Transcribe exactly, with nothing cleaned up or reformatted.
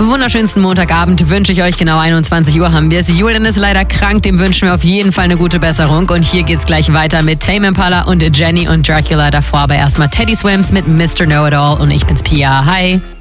wunderschönsten Montagabend wünsche ich euch. Genau einundzwanzig Uhr haben wir es. Julian ist leider krank, dem wünschen wir auf jeden Fall eine gute Besserung. Und hier geht's gleich weiter mit Tame Impala und Jenny und Dracula. Davor aber erstmal Teddy Swims mit Mister Know-It-All und ich bin's Pia. Hi.